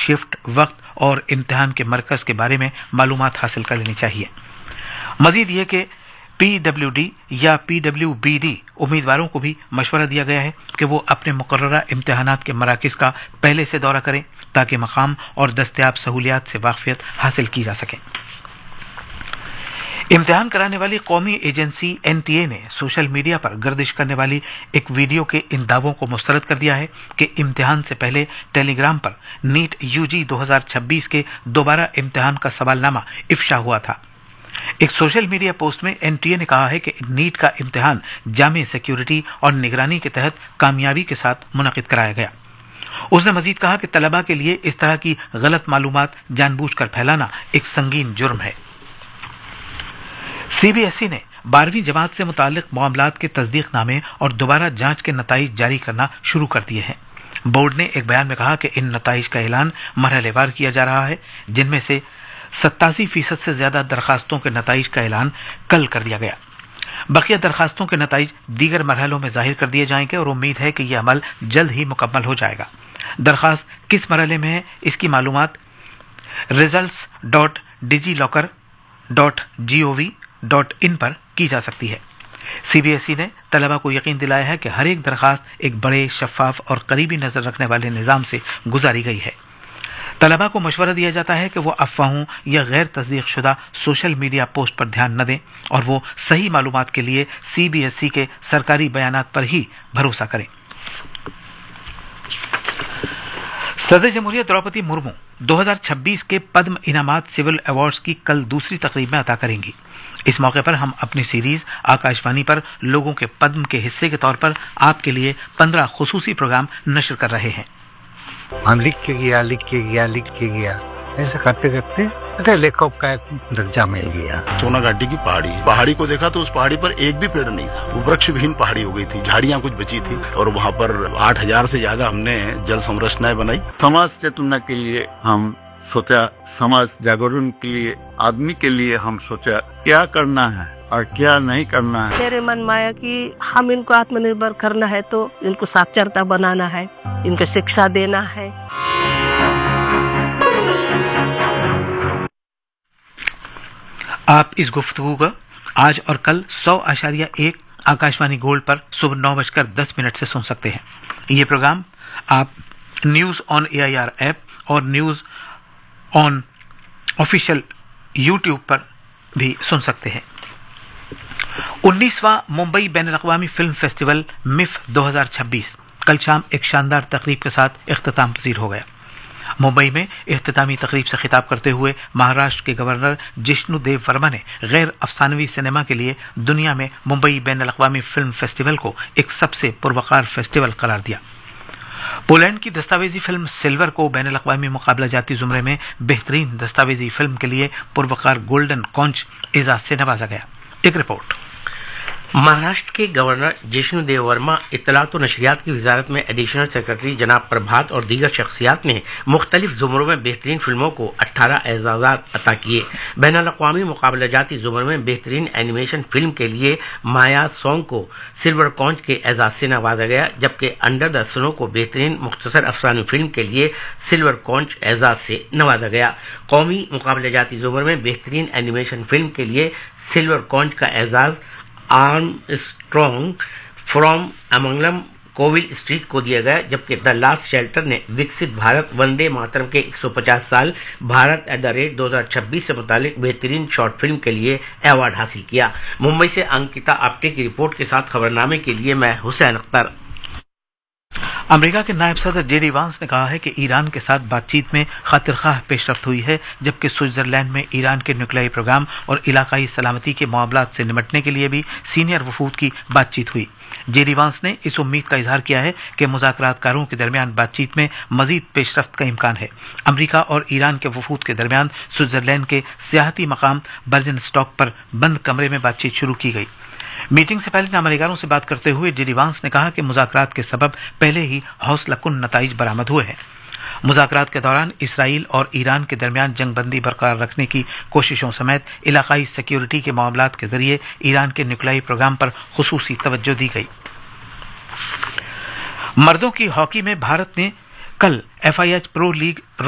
Shift, वक्त और इम्तिहान के मरकज के बारे में मालूमात हासिल कर लेनी चाहिए। मजीद ये कि PWD या PWBD उम्मीदवारों को भी मशवरा दिया गया है कि वो अपने मुकर्ररा इम्तिहानात के मराकज़ का पहले से दौरा करें ताकि मकाम और दस्तयाब सहूलियात से वाक़फियत हासिल की जा सके। इम्तिहान कराने वाली कौमी एजेंसी NTA ने सोशल मीडिया पर गर्दिश करने वाली एक वीडियो के इन दावों को मुस्तरद कर दिया है कि इम्तिहान से पहले टेलीग्राम पर नीट UG 2026 के दोबारा इम्तिहान का सवालनामा इफ्शा हुआ था। एक सोशल मीडिया पोस्ट में NTA ने कहा है कि नीट का इम्तिहान जामे सिक्योरिटी और निगरानी के तहत कामयाबी के साथ मुनक़िद कराया गया। उसने मजीद कहा कि तलबा के लिए इस तरह की गलत मालूमात जानबूझकर फैलाना एक संगीन जुर्म है। CBSE ने 12वीं जमात से मुताल्लिक मामलात के तस्दीकनामे और दोबारा जांच के नताइज जारी करना शुरू कर दिए हैं। बोर्ड ने एक बयान में कहा कि इन नताइज का ऐलान मरहलेवार किया जा रहा है, जिनमें से 87% से ज्यादा दरखास्तों के नताइज का ऐलान कल कर दिया गया। बकिया दरखास्तों के नताइज दीगर मरहलों में जाहिर कर दिए जाएंगे और उम्मीद है कि यह अमल जल्द ही मुकम्मल हो जाएगा। दरखास्त किस मरहले में है, इसकी मालूमात results.digilocker.gov.in पर की जा सकती है। CBSE ने तलबा को यकीन दिलाया है कि हर एक दरखास्त एक बड़े, शफाफ और करीबी नजर रखने वाले निज़ाम से गुजारी गई है। तलबा को मशवरा दिया जाता है कि वो अफवाहों या गैर तस्दीक शुदा सोशल मीडिया पोस्ट पर ध्यान न दें और वो सही मालूमात के लिए CBSE के सरकारी बयानात पर ही भरोसा करें। सदर जमहूरियत द्रौपदी मुर्मू 2026 के पद्म इनामात सिविल अवार्ड्स की कल दूसरी तकरीब में अता करेंगी। इस मौके पर हम अपनी सीरीज आकाशवाणी पर लोगों के पद्म के हिस्से के तौर पर आपके लिए 15 खुसूसी प्रोग्राम नशर कर रहे हैं। हम लिख के गया ऐसा करते करते अरे लेखक का एक दर्जा मिल गया। सोना घाटी की पहाड़ी को देखा तो उस पहाड़ी पर एक भी पेड़ नहीं था, वो वृक्ष विहीन पहाड़ी हो गई थी, झाड़ियां कुछ बची थी और वहाँ पर 8000 से ज्यादा हमने जल संरचनाएं बनाई। समाज चेतना के लिए हम सोचा, समाज जागरण के लिए, आदमी के लिए हम सोचा क्या करना है और क्या नहीं करना है। मेरे मन में आया कि हम इनको आत्मनिर्भर करना है तो इनको साक्षरता बनाना है, इनको शिक्षा देना है। आप इस गुफ्तगू को आज और कल 100.1 आकाशवाणी गोल्ड पर सुबह 9:10 से सुन सकते हैं। ये प्रोग्राम आप न्यूज ऑन AIR ऐप और न्यूज ऑन ऑफिशियल YouTube पर भी सुन सकते हैं। 19वां मुंबई बैनुल-अक़वामी फिल्म फेस्टिवल MIFF 2026 कल शाम एक शानदार तकरीब के साथ इख्तिताम पजीर हो गया। मुंबई में इख्तितामी तकरीब से खिताब करते हुए महाराष्ट्र के गवर्नर जिष्णु देव वर्मा ने गैर अफसानवी सिनेमा के लिए दुनिया में मुंबई बैनुल-अक़वामी फिल्म फेस्टिवल को एक सबसे पुरवकार फेस्टिवल करार दिया। पोलैंड की दस्तावेजी फिल्म सिल्वर को बैनुल-अक़वामी मुकाबला जाती जुमरे में बेहतरीन दस्तावेजी फिल्म के लिए पुरवकार गोल्डन कॉन्च एजाज से नवाजा गया। एक रिपोर्ट। महाराष्ट्र के गवर्नर जिष्णु देव वर्मा, इत्तलात और नशरियात की वजारत में एडिशनल सेक्रेटरी जनाब प्रभात और दीगर शख्सियात ने मुख्तलिफ जुमरों में बेहतरीन फिल्मों को 18 एजाज़ात अता किए। बैनुल-अक़वामी मुकाबला जाती जुमरे में बेहतरीन एनिमेशन फिल्म के लिए माया सॉन्ग को सिल्वर कॉन्च के एजाज से नवाजा गया, जबकि अंडर द स्नो को बेहतरीन मुख्तसर अफसानी फिल्म के लिए सिल्वर कॉन्च एजाज से नवाजा गया। कौमी मुकाबला जाती जुमरे में बेहतरीन एनिमेशन फिल्म के लिए सिल्वर कॉन्च का Ejaz Armstrong from अमंगलम Kovil street को दिया गया, जबकि द लास्ट शेल्टर ने विकसित भारत वंदे मातरम के 150 साल भारत @2026 से मुतालिक बेहतरीन शॉर्ट फिल्म के लिए अवार्ड हासिल किया। मुंबई से अंकिता आप्टे की रिपोर्ट के साथ खबरनामे के लिए मैं हुसैन अख्तर। अमेरिका के नायब सदर JD वांस ने कहा है कि ईरान के साथ बातचीत में खातिरख्वाह पेशरफ्त हुई है, जबकि स्विट्जरलैंड में ईरान के न्यूक्लियाई प्रोग्राम और इलाकाई सलामती के मामलात से निपटने के लिए भी सीनियर वफूद की बातचीत हुई। JD वांस ने इस उम्मीद का इजहार किया है कि मुज़ाकरातकारों के दरमियान बातचीत में मजीद पेशरफ्त का इम्कान है। अमेरिका और ईरान के वफूद के दरमियान स्विट्जरलैंड के सियाहती मकाम बर्जन स्टॉक पर बंद कमरे में बातचीत शुरू की गई। मीटिंग से पहले नामनिगारों से बात करते हुए JD वांस ने कहा कि मुज़ाकरात के सबब पहले ही हौसला कुन नताइज बरामद हुए हैं। मुज़ाकरात के दौरान इसराइल और ईरान के दरमियान जंगबंदी बरकरार रखने की कोशिशों समेत इलाकाई सिक्योरिटी के मामलात के जरिए ईरान के न्यूक्लियाई प्रोग्राम पर खुसूसी तवज्जो दी गई। मर्दों की हॉकी में भारत ने कल FIH प्रो लीग